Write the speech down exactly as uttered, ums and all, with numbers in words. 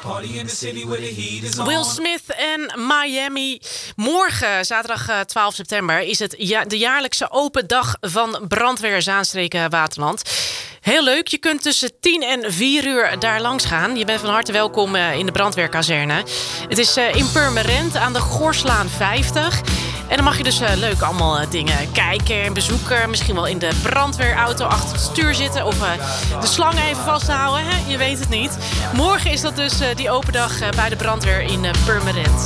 Will Smith en Miami. Morgen, zaterdag twaalf september, is het ja, de jaarlijkse open dag van Brandweer Zaanstreek Waterland. Heel leuk, je kunt tussen tien en vier uur daar langs gaan. Je bent van harte welkom in de brandweerkazerne. Het is in Purmerend aan de Gorslaan vijftig. En dan mag je dus uh, leuk allemaal dingen kijken en bezoeken. Misschien wel in de brandweerauto achter het stuur zitten. Of uh, de slang even vasthouden. Hè? Je weet het niet. Morgen is dat dus uh, die open dag uh, bij de brandweer in uh, Purmerend.